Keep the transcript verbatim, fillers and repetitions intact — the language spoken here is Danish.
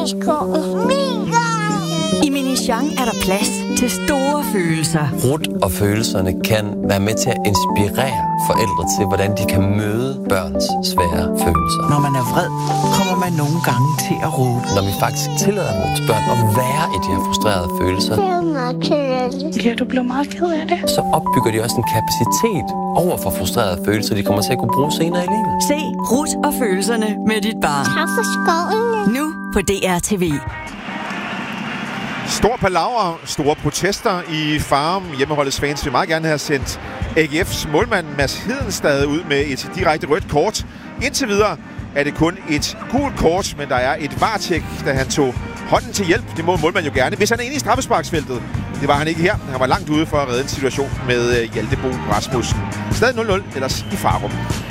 skoven. I Minichang er der plads til store følelser. Rut og følelserne kan være med til at inspirere forældre til, hvordan de kan møde børns svære følelser. Når man er vred, kommer man nogle gange til at råbe. Når vi faktisk tillader vores børn at være i de her frustrerede følelser, Ja, du blev meget ked af det. så opbygger de også en kapacitet over for frustrerede følelser, de kommer til at kunne bruge senere i livet. Se Rut og følelserne med dit barn. Tak for skoven. Nu på D R T V. Stor palaver, store protester i Farum. Hjemmeholdets fans vil meget gerne have sendt A G F's målmand Mads Hedenstad ud med et direkte rødt kort. Indtil videre er det kun et gult kort, men der er et varetjek, da han tog hånden til hjælp. Det må målmand jo gerne, hvis han er inde i straffesparksfeltet. Det var han ikke her. Han var langt ude for at redde en situation med Hjaltebo Rasmussen. Stadig nul nul ellers i Farum.